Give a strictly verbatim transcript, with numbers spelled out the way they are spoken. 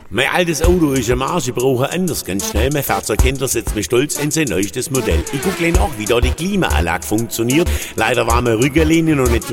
Mein altes Auto ist am Arsch, ich brauche anders ganz schnell. Mein Fahrzeugkinder setzt mich stolz in sein neuestes Modell. Ich gucke auch, wie da die Klimaanlage funktioniert. Leider war meine Rückenlehne noch nicht